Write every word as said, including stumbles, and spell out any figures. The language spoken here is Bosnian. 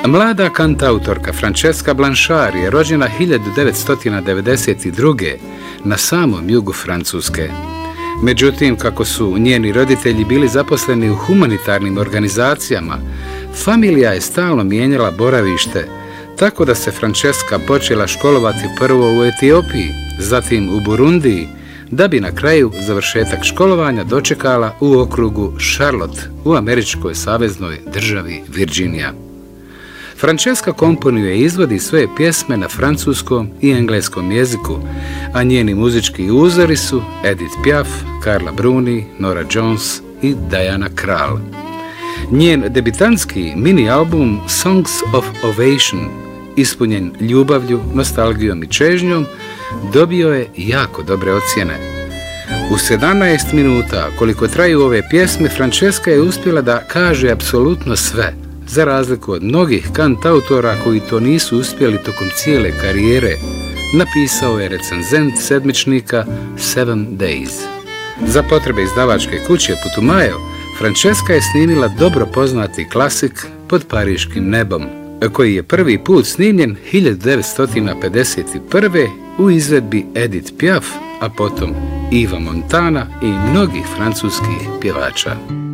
Mlada kantautorka Francesca Blanchard je rođena hiljadu devetsto devedeset druge. na samom jugu Francuske. Međutim, kako su njeni roditelji bili zaposleni u humanitarnim organizacijama, familija je stalno mijenjala boravište, tako da se Francesca počela školovati prvo u Etiopiji, zatim u Burundiji, da bi na kraju završetak školovanja dočekala u okrugu Charlotte u američkoj saveznoj državi Virginija. Francesca komponuje i izvodi svoje pjesme na francuskom i engleskom jeziku, a njeni muzički uzori su Edith Piaf, Carla Bruni, Nora Jones i Diana Krall. Njen debitanski mini album Songs of Ovation, ispunjen ljubavlju, nostalgijom i čežnjom, dobio je jako dobre ocjene. U sedamnaest minuta, koliko traju ove pjesme, Francesca je uspjela da kaže apsolutno sve, za razliku od mnogih kantautora koji to nisu uspjeli tokom cijele karijere, napisao je recenzent sedmičnika Seven Days. Za potrebe izdavačke kuće Putumayo, Francesca je snimila dobro poznati klasik Pod pariškim nebom, koji je prvi put snimljen hiljadu devetsto pedeset prve. u izvedbi Edith Piaf, a potom Iva Montana i mnogih francuskih pjevača.